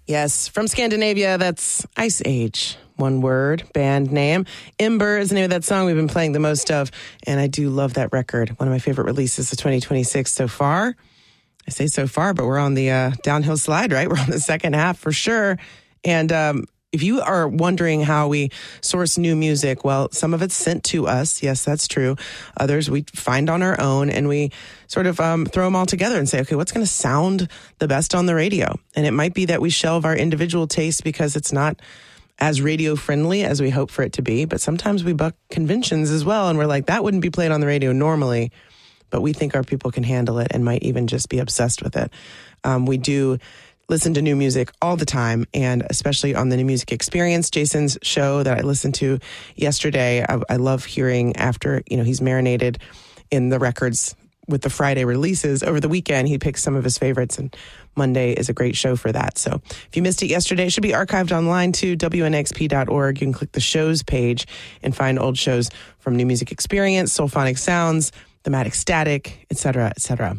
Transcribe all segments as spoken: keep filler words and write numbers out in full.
Yes, from Scandinavia, that's Ice Age. One word, band name. Ember is the name of that song we've been playing the most of, and I do love that record. One of my favorite releases of twenty twenty-six so far. I say so far, but we're on the uh, downhill slide, right? We're on the second half for sure. And um, if you are wondering how we source new music, well, some of it's sent to us. Yes, that's true. Others we find on our own, and we sort of um, throw them all together and say, okay, what's going to sound the best on the radio? And it might be that we shelve our individual tastes because it's not as radio friendly as we hope for it to be. But sometimes we buck conventions as well. And we're like, that wouldn't be played on the radio normally, but we think our people can handle it and might even just be obsessed with it. Um, we do listen to new music all the time, and especially on the New Music Experience, Jason's show that I listened to yesterday. I, I love hearing after, you know, he's marinated in the records with the Friday releases over the weekend. He picks some of his favorites, and Monday is a great show for that. So if you missed it yesterday, it should be archived online too, W N X P dot org. You can click the shows page and find old shows from New Music Experience, Soulphonic Sounds, Thematic Static, et cetera, et cetera.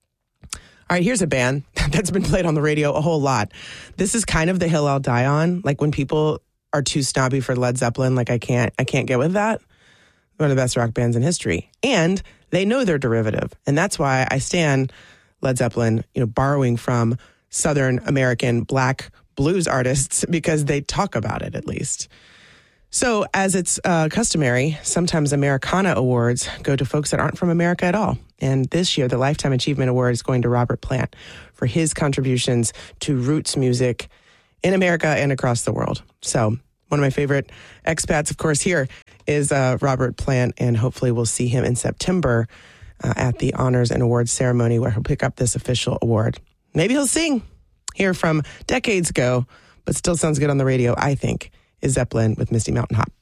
All right, here's a band that's been played on the radio a whole lot. This is kind of the hill I'll die on. Like when people are too snobby for Led Zeppelin, like I can't, I can't get with that. One of the best rock bands in history. And they know they're derivative. And that's why I stand Led Zeppelin, you know, borrowing from Southern American black blues artists because they talk about it at least. So as it's uh, customary, sometimes Americana awards go to folks that aren't from America at all. And this year, the Lifetime Achievement Award is going to Robert Plant for his contributions to roots music in America and across the world. So one of my favorite expats, of course, here is uh, Robert Plant, and hopefully we'll see him in September uh, at the Honors and Awards ceremony where he'll pick up this official award. Maybe he'll sing. Here from decades ago, but still sounds good on the radio, I think, is Zeppelin with Misty Mountain Hop.